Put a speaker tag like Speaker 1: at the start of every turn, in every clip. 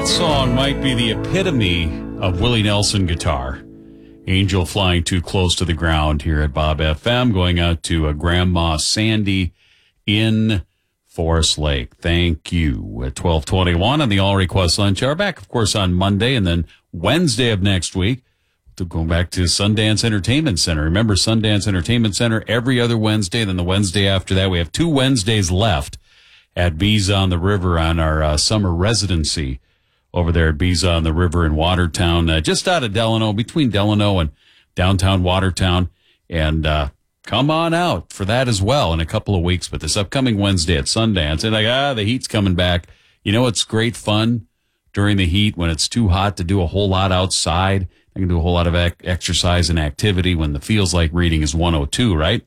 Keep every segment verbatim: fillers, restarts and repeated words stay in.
Speaker 1: song might be the epitome of Willie Nelson guitar. Angel Flying Too Close to the Ground here at Bob F M, going out to a Grandma Sandy in Forest Lake. Thank you. At twelve twenty-one on the All Request Lunch Hour. Back, of course, on Monday and then Wednesday of next week. To go back to Sundance Entertainment Center. Remember, Sundance Entertainment Center every other Wednesday. Then the Wednesday after that, we have two Wednesdays left at Bees on the River on our uh, summer residency over there at Bees on the River in Watertown, uh, just out of Delano, between Delano and downtown Watertown. And uh, come on out for that as well in a couple of weeks. But this upcoming Wednesday at Sundance, and like, ah, the heat's coming back. You know, it's great fun during the heat when it's too hot to do a whole lot outside. I can do a whole lot of ac- exercise and activity when the feels like reading is one oh two, right?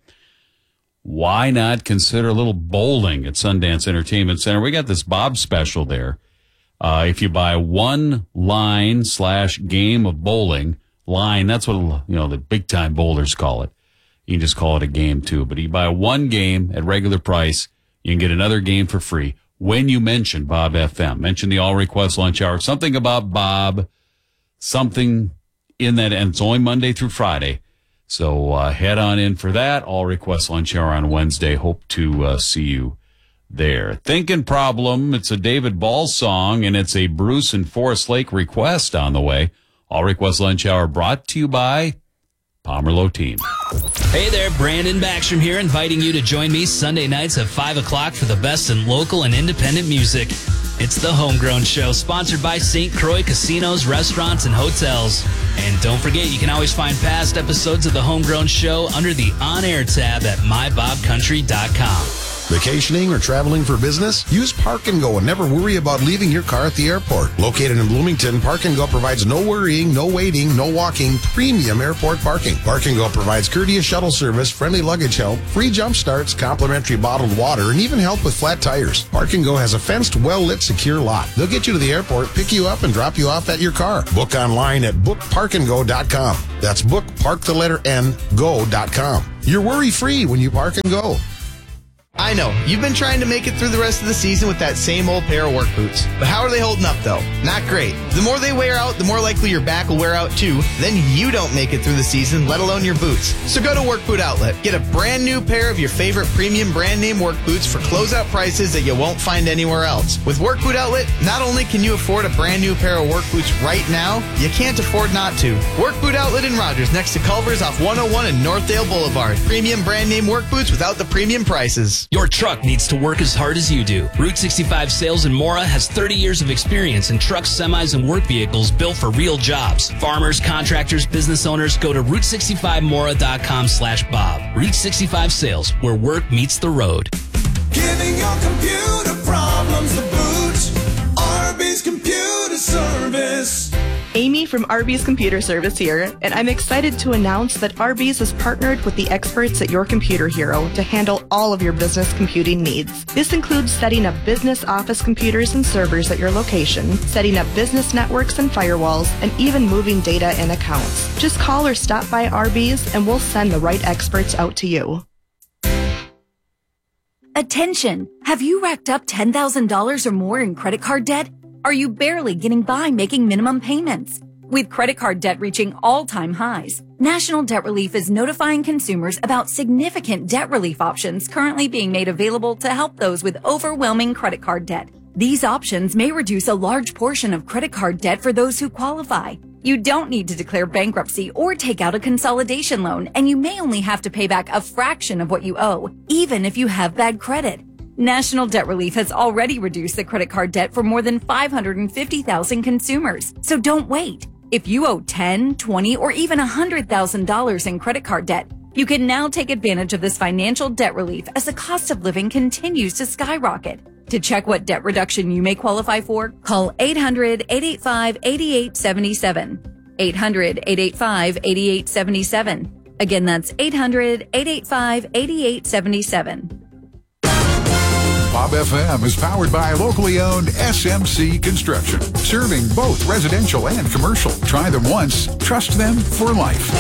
Speaker 1: Why not consider a little bowling at Sundance Entertainment Center? We got this Bob special there. Uh, if you buy one line slash game of bowling, line, that's what, you know, the big time bowlers call it. You can just call it a game too. But you buy one game at regular price, you can get another game for free when you mention Bob F M. Mention the All Request Lunch Hour, something about Bob, something in that, and it's only Monday through Friday. So uh, head on in for that. All Request Lunch Hour on Wednesday. Hope to uh, see you there. Thinking Problem. It's a David Ball song, and it's a Bruce and Forest Lake request on the way. All Request Lunch Hour brought to you by Pomerleau Team.
Speaker 2: Hey there, Brandon Backstrom here, inviting you to join me Sunday nights at five o'clock for the best in local and independent music. It's the Homegrown Show, sponsored by Saint Croix Casinos, Restaurants, and Hotels. And don't forget, you can always find past episodes of the Homegrown Show under the On Air tab at my bob country dot com.
Speaker 3: Vacationing or traveling for business? Use Park and Go and never worry about leaving your car at the airport. Located in Bloomington, Park and Go provides no worrying, no waiting, no walking, premium airport parking. Park and Go provides courteous shuttle service, friendly luggage help, free jump starts, complimentary bottled water, and even help with flat tires. Park and Go has a fenced, well-lit, secure lot. They'll get you to the airport, pick you up, and drop you off at your car. Book online at book park and go dot com. That's book, park the letter N, go dot com. You're worry-free when you Park and Go.
Speaker 4: I know, you've been trying to make it through the rest of the season with that same old pair of work boots. But how are they holding up, though? Not great. The more they wear out, the more likely your back will wear out, too. Then you don't make it through the season, let alone your boots. So go to Work Boot Outlet. Get a brand new pair of your favorite premium brand name work boots for closeout prices that you won't find anywhere else. With Work Boot Outlet, not only can you afford a brand new pair of work boots right now, you can't afford not to. Work Boot Outlet in Rogers, next to Culver's off one oh one and Northdale Boulevard. Premium brand name work boots without the premium prices.
Speaker 2: Your truck needs to work as hard as you do. Route sixty-five Sales in Mora has thirty years of experience in trucks, semis, and work vehicles built for real jobs. Farmers, contractors, business owners, go to route sixty-five mora dot com slash Bob. Route sixty-five Sales, where work meets the road.
Speaker 5: Giving your computer problems the boot. Arby's Computer Service.
Speaker 6: Amy from Arby's Computer Service here, and I'm excited to announce that Arby's has partnered with the experts at Your Computer Hero to handle all of your business computing needs. This includes setting up business office computers and servers at your location, setting up business networks and firewalls, and even moving data and accounts. Just call or stop by Arby's and we'll send the right experts out to you.
Speaker 7: Attention! Have you racked up ten thousand dollars or more in credit card debt? Are you barely getting by making minimum payments? With credit card debt reaching all-time highs, National Debt Relief is notifying consumers about significant debt relief options currently being made available to help those with overwhelming credit card debt. These options may reduce a large portion of credit card debt for those who qualify. You don't need to declare bankruptcy or take out a consolidation loan, and you may only have to pay back a fraction of what you owe, even if you have bad credit. National Debt Relief has already reduced the credit card debt for more than five hundred fifty thousand consumers. So don't wait. If you owe ten, twenty, or even one hundred thousand dollars in credit card debt, you can now take advantage of this financial debt relief as the cost of living continues to skyrocket. To check what debt reduction you may qualify for, call eight hundred, eight eight five, eight eight seven seven. eight hundred, eight eight five, eight eight seven seven. Again, that's eight hundred, eight eight five, eight eight seven seven.
Speaker 8: Bob F M is powered by locally owned S M C Construction, serving both residential and commercial. Try them once, trust them for life.